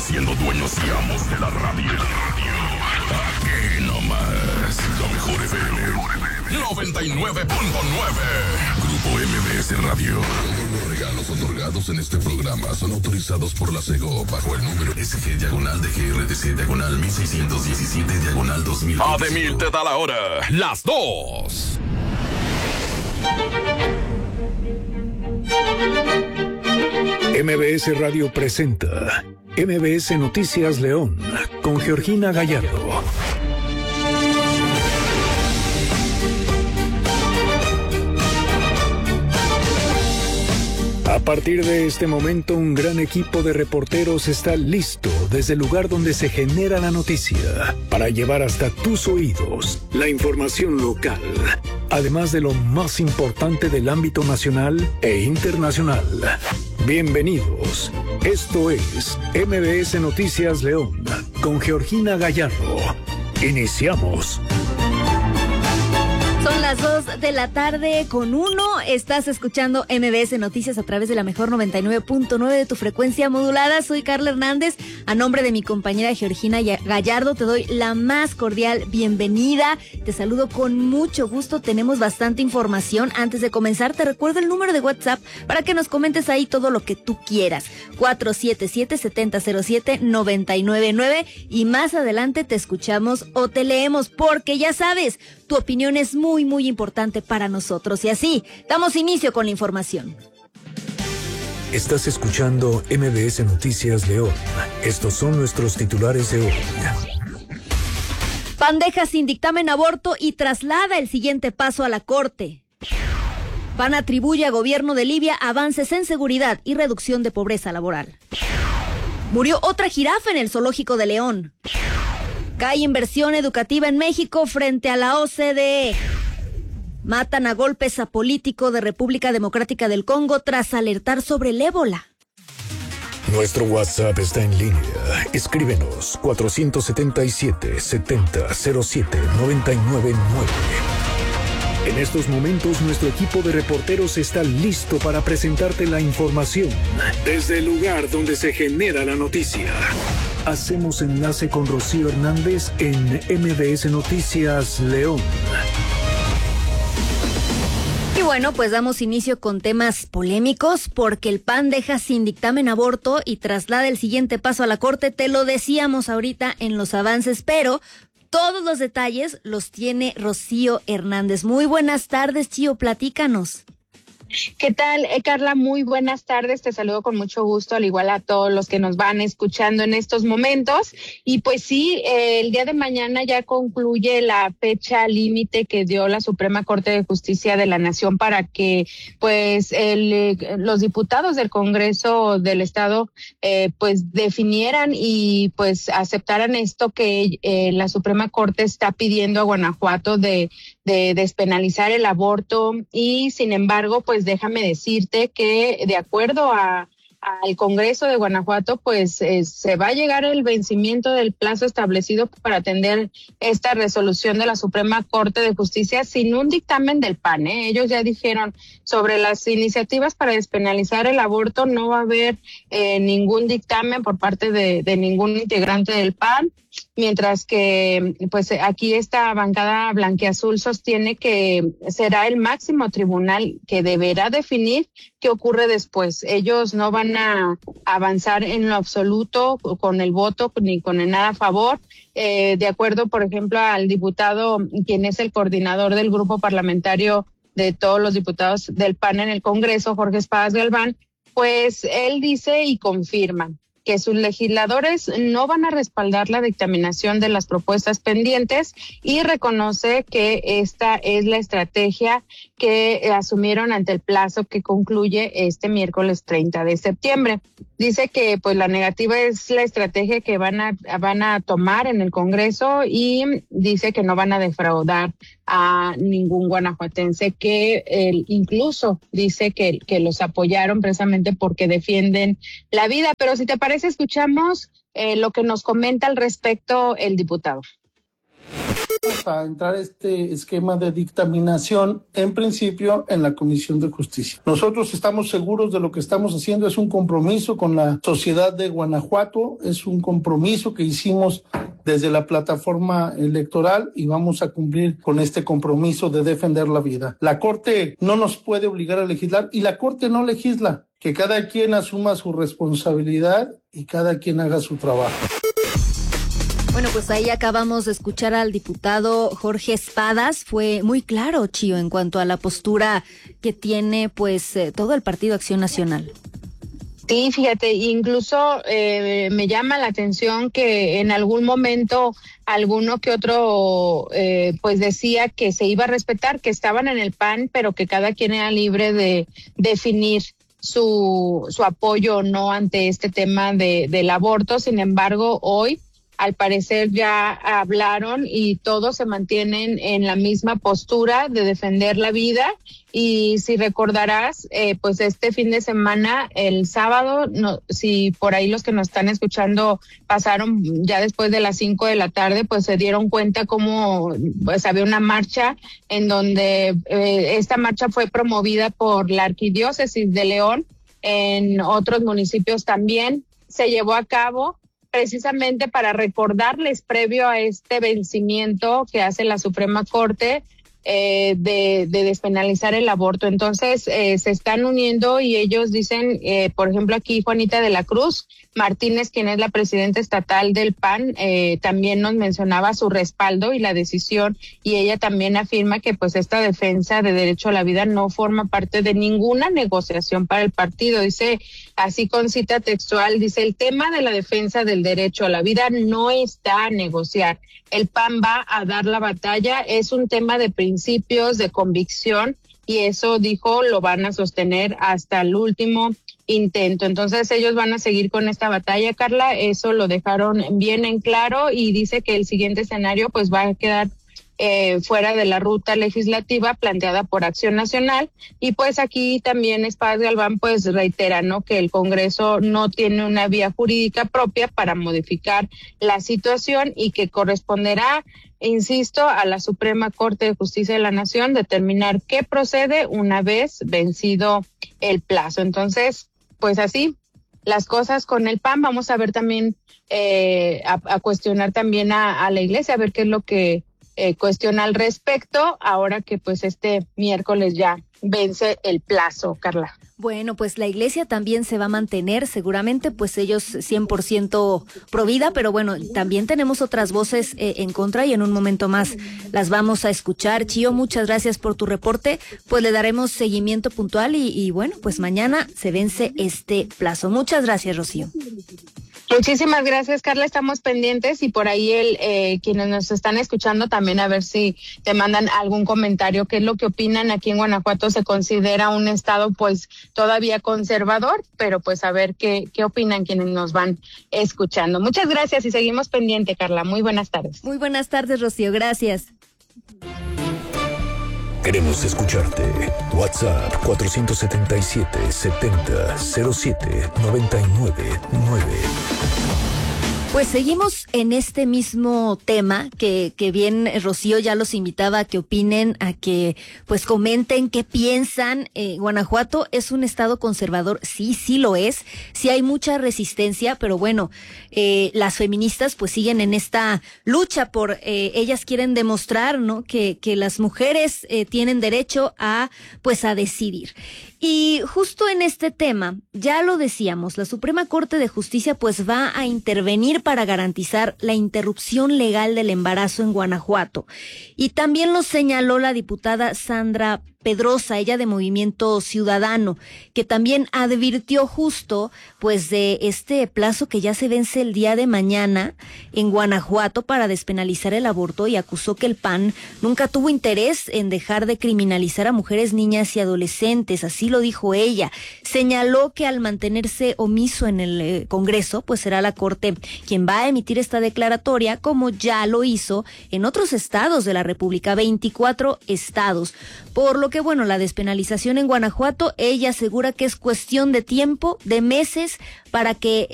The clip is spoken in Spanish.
siendo dueños y amos de la radio. Aquí nomás, la mejor FM 99.9. Grupo MBS Radio. Los regalos otorgados en este programa son autorizados por la SEGO bajo el número SG/DGRTC/1617/2000. Ademil te da la hora, las 2. MBS Radio presenta MBS Noticias León con Georgina Gallardo. A partir de este momento, un gran equipo de reporteros está listo desde el lugar donde se genera la noticia para llevar hasta tus oídos la información local, además de lo más importante del ámbito nacional e internacional. Bienvenidos. Esto es MBS Noticias León con Georgina Gallardo. Iniciamos. Son las 2 de la tarde con 1. Estás escuchando MBS Noticias a través de la mejor 99.9 de tu frecuencia modulada. Soy Carla Hernández. A nombre de mi compañera Georgina Gallardo te doy la más cordial bienvenida. Te saludo con mucho gusto. Tenemos bastante información. Antes de comenzar, te recuerdo el número de WhatsApp para que nos comentes ahí todo lo que tú quieras. 477-7007-999. Y más adelante te escuchamos o te leemos porque ya sabes, tu opinión es muy importante para nosotros. Y así, damos inicio con la información. Estás escuchando MBS Noticias León. Estos son nuestros titulares de hoy. PAN deja sin dictamen aborto y traslada el siguiente paso a la Corte. PAN atribuye a gobierno de Libia avances en seguridad y reducción de pobreza laboral. Murió otra jirafa en el zoológico de León. Cae inversión educativa en México frente a la OCDE. Matan a golpes a político de República Democrática del Congo tras alertar sobre el ébola. Nuestro WhatsApp está en línea. Escríbenos 477-7007-999. En estos momentos, nuestro equipo de reporteros está listo para presentarte la información desde el lugar donde se genera la noticia. Hacemos enlace con Rocío Hernández en MBS Noticias León. Y bueno, pues damos inicio con temas polémicos porque el PAN deja sin dictamen aborto y traslada el siguiente paso a la Corte. Te lo decíamos ahorita en los avances, pero todos los detalles los tiene Rocío Hernández. Muy buenas tardes, Chío, platícanos. ¿Qué tal, Carla? Muy buenas tardes, te saludo con mucho gusto, al igual a todos los que nos van escuchando en estos momentos. Y pues sí, el día de mañana ya concluye la fecha límite que dio la Suprema Corte de Justicia de la Nación para que pues los diputados del Congreso del Estado pues definieran y pues aceptaran esto que la Suprema Corte está pidiendo a Guanajuato de despenalizar el aborto. Y sin embargo, pues déjame decirte que de acuerdo al Congreso de Guanajuato, pues se va a llegar el vencimiento del plazo establecido para atender esta resolución de la Suprema Corte de Justicia sin un dictamen del PAN. Ellos ya dijeron sobre las iniciativas para despenalizar el aborto, no va a haber ningún dictamen por parte de ningún integrante del PAN. Mientras que pues aquí esta bancada blanquiazul sostiene que será el máximo tribunal que deberá definir qué ocurre después. Ellos no van a avanzar en lo absoluto con el voto ni con el nada a favor. De acuerdo, por ejemplo, al diputado, quien es el coordinador del grupo parlamentario de todos los diputados del PAN en el Congreso, Jorge Espadas Galván, pues él dice y confirma que sus legisladores no van a respaldar la dictaminación de las propuestas pendientes y reconoce que esta es la estrategia que asumieron ante el plazo que concluye este miércoles 30 de septiembre. Dice que pues la negativa es la estrategia que van a tomar en el Congreso y dice que no van a defraudar a ningún guanajuatense, que incluso dice que los apoyaron precisamente porque defienden la vida. Pero si te parece, escuchamos lo que nos comenta al respecto el diputado. a entrar a este esquema de dictaminación, en principio, en la Comisión de Justicia. Nosotros estamos seguros de lo que estamos haciendo, es un compromiso con la sociedad de Guanajuato, es un compromiso que hicimos desde la plataforma electoral y vamos a cumplir con este compromiso de defender la vida. La Corte no nos puede obligar a legislar y la Corte no legisla. Que cada quien asuma su responsabilidad y cada quien haga su trabajo. Bueno, pues ahí acabamos de escuchar al diputado Jorge Espadas. Fue muy claro, Chío, en cuanto a la postura que tiene pues todo el Partido Acción Nacional. Sí, fíjate, incluso me llama la atención que en algún momento alguno que otro pues decía que se iba a respetar, que estaban en el PAN, pero que cada quien era libre de definir su apoyo o no ante este tema del aborto. Sin embargo, hoy al parecer ya hablaron y todos se mantienen en la misma postura de defender la vida. Y si recordarás, pues este fin de semana, el sábado, no, si por ahí los que nos están escuchando pasaron ya después de las 5 de la tarde, pues se dieron cuenta cómo pues había una marcha en donde esta marcha fue promovida por la Arquidiócesis de León, en otros municipios también se llevó a cabo, precisamente para recordarles previo a este vencimiento que hace la Suprema Corte de despenalizar el aborto. Entonces se están uniendo y ellos dicen, por ejemplo aquí Juanita de la Cruz Martínez, quien es la presidenta estatal del PAN, también nos mencionaba su respaldo y la decisión, y ella también afirma que pues esta defensa de derecho a la vida no forma parte de ninguna negociación para el partido. Dice, así con cita textual, dice, el tema de la defensa del derecho a la vida no está a negociar. El PAN va a dar la batalla, es un tema de principios, de convicción, y eso, dijo, lo van a sostener hasta el último intento. Entonces ellos van a seguir con esta batalla, Carla, eso lo dejaron bien en claro, y dice que el siguiente escenario pues va a quedar fuera de la ruta legislativa planteada por Acción Nacional. Y pues aquí también Espadas Galván pues reitera, ¿no?, que el Congreso no tiene una vía jurídica propia para modificar la situación y que corresponderá, insisto, a la Suprema Corte de Justicia de la Nación determinar qué procede una vez vencido el plazo. Entonces, pues así las cosas con el PAN. Vamos a ver también, a cuestionar también a la Iglesia, a ver qué es lo que cuestiona al respecto, ahora que pues este miércoles ya vence el plazo, Carla. Bueno, pues la Iglesia también se va a mantener, seguramente, pues ellos 100% pro vida, pero bueno, también tenemos otras voces en contra y en un momento más las vamos a escuchar. Chío, muchas gracias por tu reporte, pues le daremos seguimiento puntual y bueno, pues mañana se vence este plazo. Muchas gracias, Rocío. Muchísimas gracias, Carla, estamos pendientes y por ahí quienes nos están escuchando también a ver si te mandan algún comentario, qué es lo que opinan. Aquí en Guanajuato se considera un estado pues todavía conservador, pero pues a ver qué opinan quienes nos van escuchando. Muchas gracias y seguimos pendiente, Carla. Muy buenas tardes. Muy buenas tardes, Rocío, gracias. Queremos escucharte. WhatsApp 477-70-07-99-9. Pues seguimos en este mismo tema que bien Rocío ya los invitaba a que opinen, a que pues comenten qué piensan. Guanajuato es un estado conservador, sí lo es, sí hay mucha resistencia, pero bueno, las feministas pues siguen en esta lucha por, ellas quieren demostrar, ¿no?, que las mujeres tienen derecho a pues a decidir. Y justo en este tema, ya lo decíamos, la Suprema Corte de Justicia pues va a intervenir para garantizar la interrupción legal del embarazo en Guanajuato. Y también lo señaló la diputada Sandra Pedrosa, ella de Movimiento Ciudadano, que también advirtió justo pues de este plazo que ya se vence el día de mañana en Guanajuato para despenalizar el aborto, y acusó que el PAN nunca tuvo interés en dejar de criminalizar a mujeres, niñas y adolescentes, así lo dijo ella. Señaló que al mantenerse omiso en el Congreso, pues será la Corte quien va a emitir esta declaratoria, como ya lo hizo en otros estados de la República, 24 estados. Por lo que, bueno, la despenalización en Guanajuato, ella asegura que es cuestión de tiempo, de meses, para que